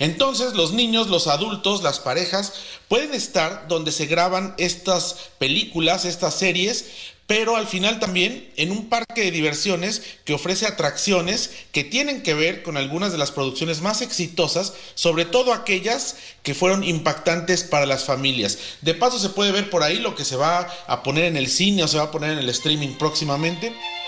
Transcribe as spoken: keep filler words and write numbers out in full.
Entonces los niños, los adultos, las parejas pueden estar donde se graban estas películas, estas series, pero al final también en un parque de diversiones que ofrece atracciones que tienen que ver con algunas de las producciones más exitosas, sobre todo aquellas que fueron impactantes para las familias. De paso se puede ver por ahí lo que se va a poner en el cine o se va a poner en el streaming próximamente.